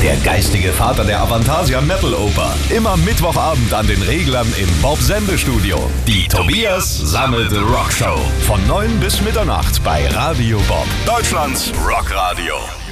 Der geistige Vater der Avantasia Metal Oper. Immer Mittwochabend an den Reglern im Bob Sende Studio. Die Tobias Sammelte Rockshow. Von 9 bis Mitternacht bei Radio Bob. Deutschlands Rockradio.